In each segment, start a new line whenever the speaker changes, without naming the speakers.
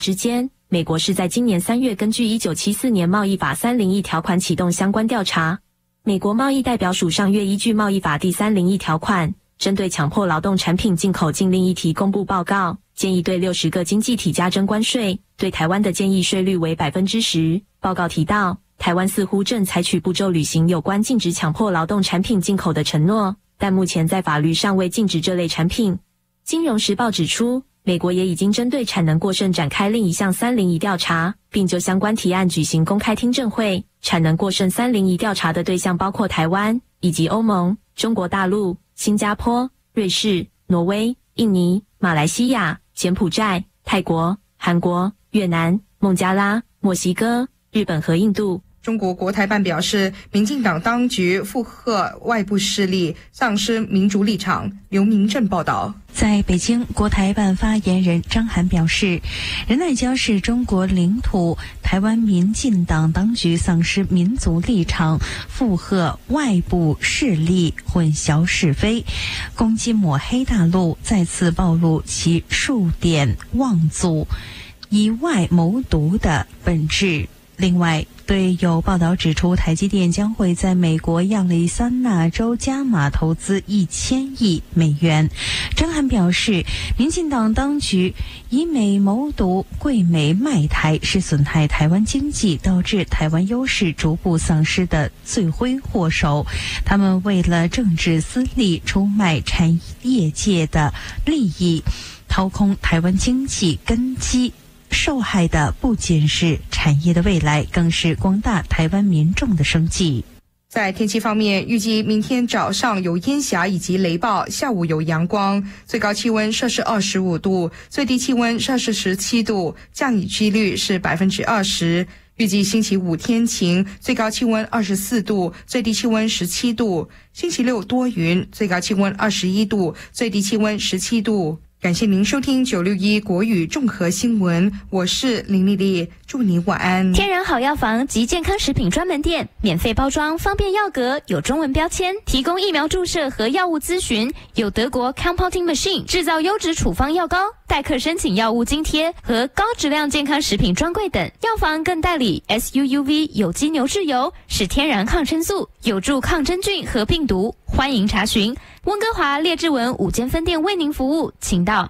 之间，美国是在今年3月根据1974年贸易法301条款启动相关调查。美国贸易代表署上月依据贸易法第301条款，针对强迫劳动产品进口禁令议题公布报告，建议对60个经济体加征关税，对台湾的建议税率为 10%。报告提到，台湾似乎正采取步骤履行有关禁止强迫劳动产品进口的承诺，但目前在法律上未禁止这类产品。金融时报指出，美国也已经针对产能过剩展开另一项301调查，并就相关提案举行公开听证会。产能过剩301调查的对象包括台湾以及欧盟、中国大陆、新加坡、瑞士、挪威、印尼、马来西亚、柬埔寨、泰国、韩国、越南、孟加拉、墨西哥、日本和印度。
中国国台办表示，民进党当局附和外部势力，丧失民主立场。刘明正报道。
在北京，国台办发言人张涵表示，仁爱礁是中国领土，台湾民进党当局丧失民族立场，附和外部势力，混淆是非，攻击抹黑大陆，再次暴露其数典忘祖、以外谋独的本质。另外，对有报道指出台积电将会在美国亚利桑那州加码投资1000亿美元，张涵表示，民进党当局以美谋独、贵美卖台，是损害台湾经济，导致台湾优势逐步丧失的罪魁祸首。他们为了政治私利，出卖产业界的利益，掏空台湾经济根基。受害的不仅是产业的未来，更是广大台湾民众的生计。
在天气方面，预计明天早上有烟霞以及雷暴，下午有阳光，最高气温摄氏25度，最低气温摄氏17度，降雨几率是 20%。预计星期五天晴，最高气温24度，最低气温17度。星期六多云，最高气温21度，最低气温17度。感谢您收听961国语综合新闻，我是林丽丽，祝你晚安。
天然好药房及健康食品专门店，免费包装，方便药格，有中文标签，提供疫苗注射和药物咨询，有德国 Compounding Machine 制造优质处方药膏，代客申请药物津贴和高质量健康食品专柜等。药房更代理 SUUV 有机牛至油，是天然抗生素，有助抗真菌和病毒。欢迎查询温哥华列治文5间分店为您服务，请到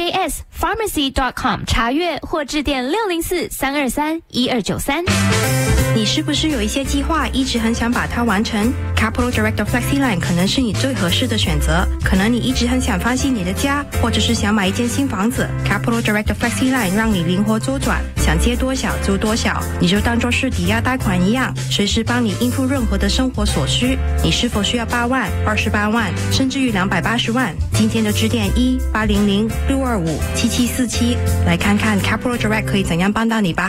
mjspharmacy.com 查阅或致电604-323-1293。
你是不是有一些计划一直很想把它完成？ Capital Direct FlexiLine 可能是你最合适的选择。可能你一直很想翻新你的家，或者是想买一间新房子。 Capital Direct FlexiLine 让你灵活周转，想借多少租多少，你就当作是抵押贷款一样，随时帮你应付任何的生活所需。你是否需要8万、28万，甚至于280万？今天就致电1-800-625-7747，来看看 Capital Direct 可以怎样帮到你吧。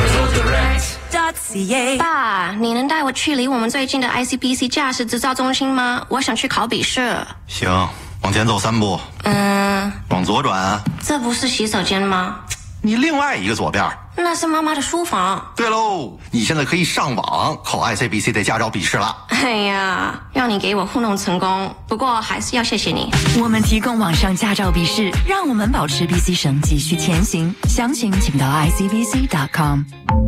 爸，你能带我去离我们最近的 ICBC 驾驶执照中心吗？我想去考笔试。
行，往前走3步。往左转。
这不是洗手间吗？
你另外一个左边。
那是妈妈的书房。
对喽，你现在可以上网考 ICBC 的驾照笔试了。
哎呀，让你给我糊弄成功，不过还是要谢谢你。
我们提供网上驾照笔试，让我们保持 BC 省继续前行。详情请到 icbc.com。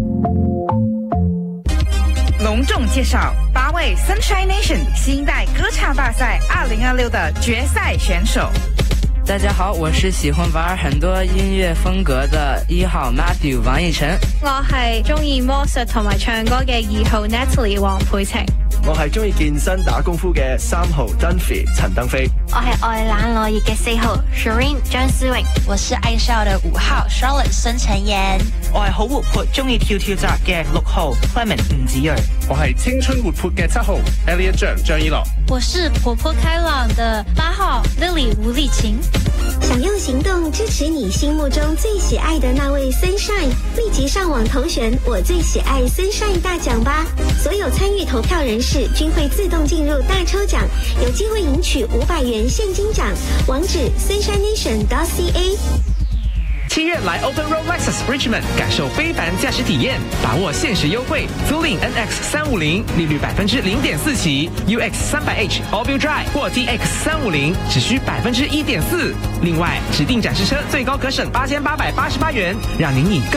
隆重介绍8位 Sunshine Nation 新一代歌唱大赛2026的决赛选手。
大家好，我是喜欢玩很多音乐風格的1號 Matthew 王奕晨。
我係中意魔術同埋唱歌嘅2號 Natalie 黃佩晴。
我係中意健身打功夫嘅3號 Dunphy 陳登飛。
我係愛懶惰熱嘅4號 Shireen 張思穎。
我是愛笑的5號 Charlotte 孫晨妍。
我係好活潑中意跳跳紮嘅6號 Clement 吳子睿。
我係青春活潑嘅7號 Elliot 張依樂。
我是活潑開朗的8號 Lily 吳麗琴。
想用行动支持你心目中最喜爱的那位 Sunshine， 立即上网投选我最喜爱 Sunshine 大奖吧！所有参与投票人士均会自动进入大抽奖，有机会赢取500元现金奖。网址 sunshinenation.ca。
7月来 Open Road Lexus Richmond 感受非凡驾驶体验，把握限时优惠，租赁 NX 350，利率0.4%起 ，UX 300H All-Wheel Drive 或 TX 350，只需1.4%。另外，指定展示车最高可省8888元，让您以